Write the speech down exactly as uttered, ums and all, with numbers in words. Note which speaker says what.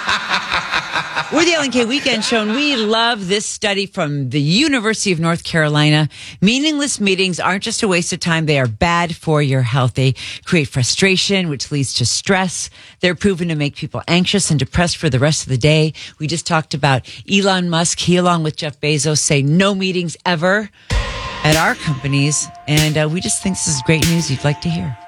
Speaker 1: We're the Ellen K Weekend Show, and we love this study from the University of North Carolina. Meaningless meetings aren't just a waste of time. They are bad for your health. They create frustration, which leads to stress. They're proven to make people anxious and depressed for the rest of the day. We just talked about Elon Musk. He, along with Jeff Bezos, say no meetings ever at our companies. And uh, we just think this is great news you'd like to hear.